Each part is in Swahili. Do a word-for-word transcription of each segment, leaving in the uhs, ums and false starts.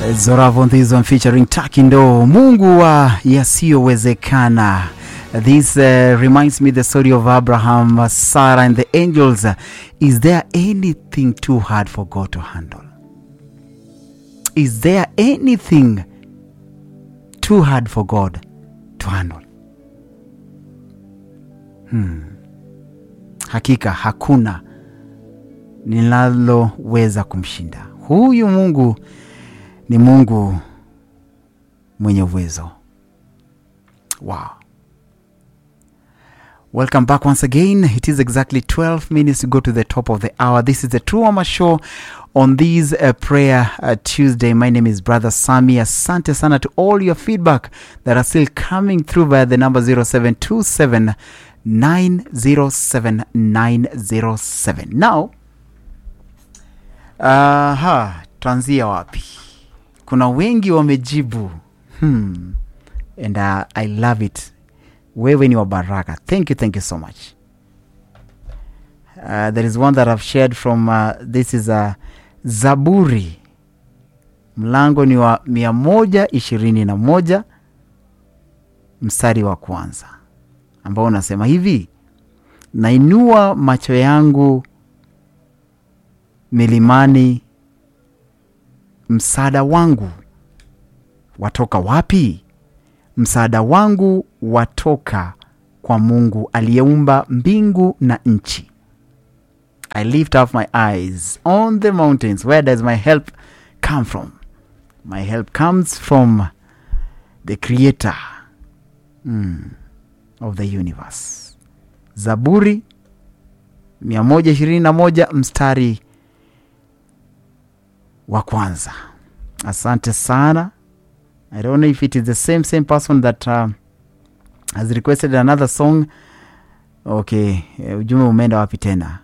Zora Von this one featuring Takindo, Mungu wa yasiyowezekana. This uh, reminds me the story of Abraham, Sarah and the angels. Is there anything too hard for God to handle? Is there anything too hard for God to handle? Hmm. Hakika hakuna ninaloweza kumshinda. Huyu Mungu ni Mungu mwenye uwezo. Wow. Welcome back once again. It is exactly twelve minutes to go to the top of the hour. This is the True Mama Show on this uh, prayer uh, Tuesday. My name is Brother Sammy. Asante sana to all your feedback that are still coming through via the number zero seven two seven nine zero seven nine zero seven. Now, uh, ha, tuanzia wapi? Kuna wengi wamejibu. Hmm. And uh, I love it. Wewe ni wa baraka. Thank you, thank you so much. Uh, there is one that I've shared from, uh, this is a uh, Zaburi. Mlango ni wa mia moja ishirini na moja mstari wa kwanza, ambao unasema hivi: nainua macho yangu milimani, msaada wangu watoka wapi? Msaada wangu watoka kwa Mungu aliyeumba mbingu na nchi. I lift up my eyes on the mountains. Where does my help come from? My help comes from the creator mm, of the universe. Zaburi mia moja ishirini na moja mstari wa kwanza. Asante sana. I don't know if it is the same same person that uh, has requested another song. Okay, uh, ujumbe umeenda wapi tena?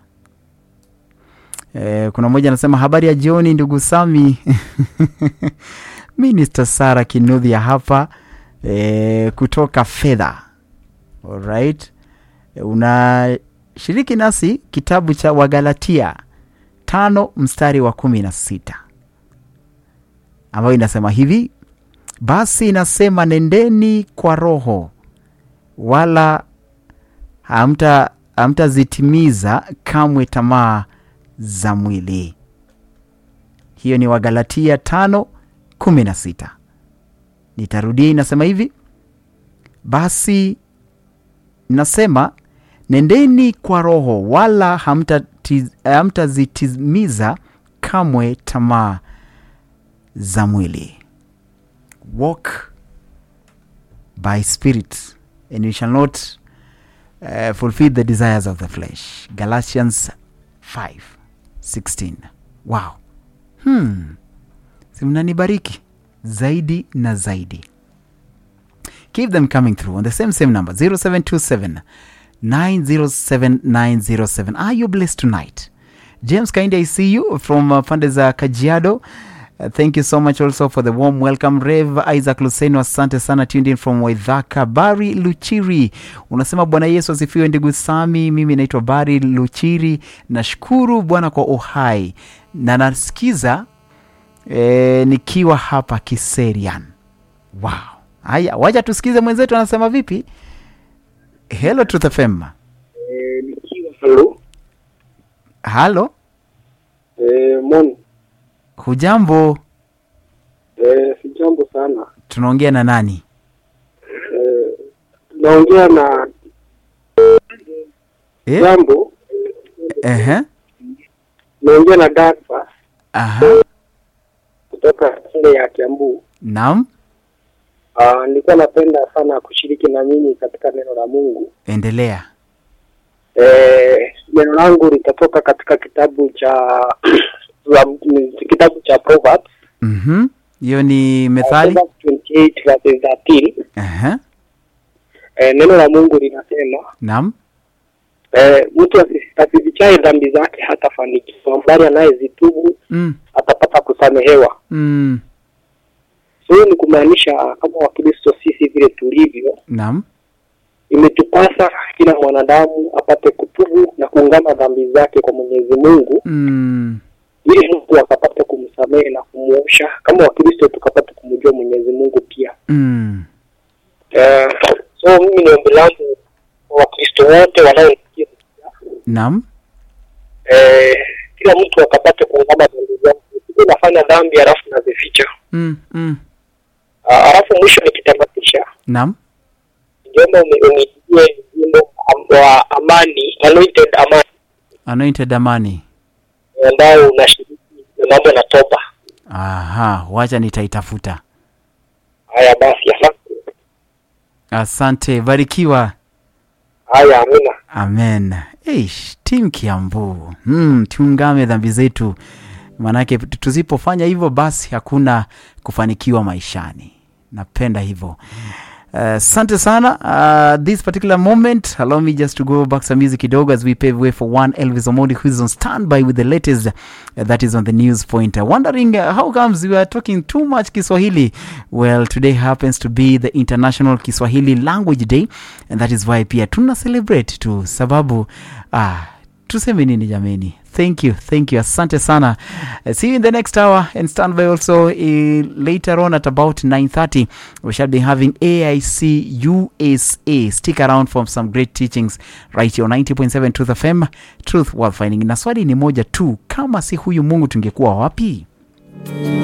Uh, kuna mmoja anasema habari ya jioni ndugu Sami. Minister Sara Kinudhia hapa uh, kutoka Fedha. All right. Uh, unashiriki nasi kitabu cha Wagalatia tano mstari wa kumi na sita. Ambayo inasema hivi: basi inasema nendeni kwa roho, wala hamta hamtazitimiza kamwe tamaa za mwili. Hiyo ni Wagalatia tano kumi na sita. Nitarudia, inasema hivi: basi nasema nendeni kwa roho, wala hamtazitimiza kamwe tamaa za mwili. Walk by spirit, and you shall not uh, fulfill the desires of the flesh. Galatians five sixteen. Wow. Hmm. Simnanibariki zaidi na zaidi. Keep them coming through on the same same number zero seven two seven nine zero seven nine zero seven. Are you blessed tonight? James Kainde, I see you from uh, Pandeza Kajiado. Uh, thank you so much also for the warm welcome. Rev Isaac Luseno, asante sana, tuned in from Waithaka. Bari Luchiri unasema Bwana Yesu asifiwe ndugu Sami, mimi naitwa Bari Luchiri, nashukuru Bwana kwa uhai na nasikiza eh, nikiwa hapa Kiserian. Wow. Haya, wacha tusikize mwenzetu anasema vipi. Hello to the fem. Eh, nikiwa hello. Hello. Eh, mon. Hujambo? Eh, sijambo sana. Tunaongea na nani? Eh, tunaongea na eh? Jambo. Eh eh. Naongea na Dafa. Aha. Kutoka shule ya Kiambu. Naam. Ah, nilikuwa napenda sana kushiriki na nyinyi katika neno la Mungu. Endelea. Eh, neno langu litatoka katika kitabu cha kitabu cha Proverbs. Mhm. Hiyo ni Methali Proverbs twenty-eight verse thirteen. Aha. Eh, neno la Mungu linasema, naam, eh, mtu asifichaye dhambi zake hatafanikiwa, bali anayezitubu mm. atapata kusamehewa. Mm. So ni kumaanisha kama Wakristo sisi vile tulivyo, naam, imetupasa kila mwanadamu apate kutubu na kuungama dhambi zake kwa Mwenyezi Mungu. Mm. Ili Mungu akapate kumsamehe na kumu kumuosha, kama Wakristo tukapata kumjua Mwenyezi Mungu pia. Mm. Uh, so mimi ni ombi langu Wakristo wote wanaosikia. Naam. Eh, kila mtu akapate kuungama dhambi zake. Sisi nafanya dhambi halafu nazificha. Mm. Mm. Uh, halafu mwisho nikitamatisha. Naam. Ndio umejie jimbo wa amani, anointed amani. Anointed amani. Ambao unashiriki mambo na toba. Aha, wacha nitaitafuta. Haya basi, asante. Asante, barikiwa. Haya, amina. Amen. Eish, team Kiambu. Hmm, tuungame dhambi zetu. Manake tusipofanya hivyo basi hakuna kufanikiwa maishani. Napenda hivyo. Asante uh, sana. Uh, this particular moment, allow me just to go back some music kidogo as we pave way for one Elvis Omondi who is on standby with the latest uh, that is on the news point. Uh, wondering uh, how comes we are talking too much Kiswahili? Well, today happens to be the International Kiswahili Language Day, and that is why pia tuna celebrate tu sababu ah tuseme nini jameni. Thank you, thank you. Asante sana. Uh, see you in the next hour and stand by also uh, later on at about nine thirty. We shall be having A I C U S A. Stick around for some great teachings right here on ninety point seven Truth F M. Truth worth finding. Na swali ni moja tu, kama si huyu Mungu tungekuwa wapi?